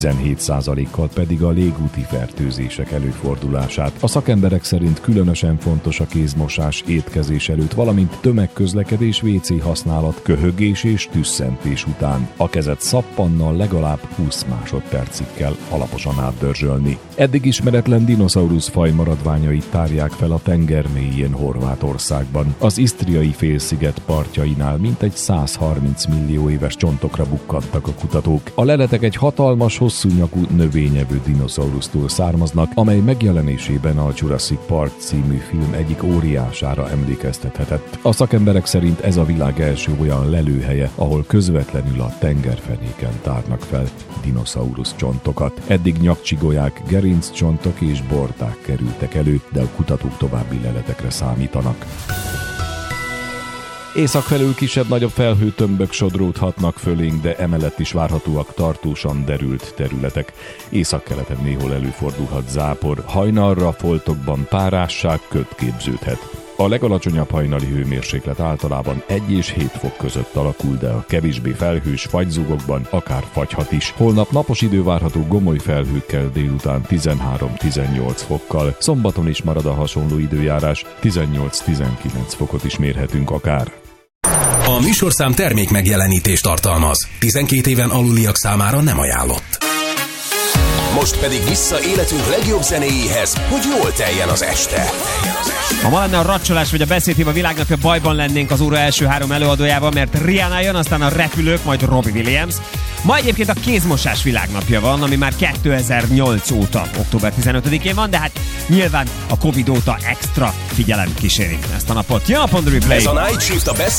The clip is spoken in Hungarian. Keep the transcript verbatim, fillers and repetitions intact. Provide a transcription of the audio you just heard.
tizenhét százalékkal pedig a légúti fertőzések előfordulását. A szakemberek szerint különösen fontos a kézmosás étkezés előtt, valamint tömegközlekedés, vé cé használat, köhögés és tüsszentés után. A kezet szappannal legalább húsz másodpercig kell alaposan átdörzsölni. Eddig ismeretlen dinoszaurusz faj maradványait tárják fel a tenger mélyén Horvátországban. Az isztriai félsziget partjainál mintegy száz harminc millió éves csontokra bukkantak a kutatók. A leletek egy hatalmas, hosszú nyakú növényevő dinoszaurusztól származnak, amely megjelenésében a Jurassic Park című film egyik óriására emlékeztethetett. A szakemberek szerint ez a világ első olyan lelőhelye, ahol közvetlenül a tengerfenéken tárnak fel dinoszaurusz csontokat. Eddig nyakcsigolyák, gerinccsontok és bordák kerültek elő, de a kutatók további leletekre számítanak. Észak felől kisebb-nagyobb felhőtömbök sodródhatnak fölénk, de emellett is várhatóak tartósan derült területek. Északkeleten néhol előfordulhat zápor, hajnalra foltokban párásság, köd képződhet. A legalacsonyabb hajnali hőmérséklet általában egy és hét fok között alakul, de a kevésbé felhős fagyzugokban akár fagyhat is. Holnap napos idő várható gomoly felhőkkel, délután tizenhárom-tizennyolc fokkal. Szombaton is marad a hasonló időjárás, tizennyolc-tizenkilenc fokot is mérhetünk akár. A műsorszám termék megjelenítést tartalmaz. tizenkét éven aluliak számára nem ajánlott. Most pedig vissza életünk legjobb zenéjéhez, hogy jól teljen az este. Ha ma lenne a racsolás vagy a beszédhív világnapja, bajban lennénk az óra első három előadójával, mert Rihanna jön, aztán a repülők, majd Robbie Williams. Ma egyébként a kézmosás világnapja van, ami már kétezer-nyolc óta, október tizenötödikén van, de hát nyilván a Covid óta extra figyelem kíséri ezt a napot. Jön a Pont de Replay! Ez a Night Shift a Best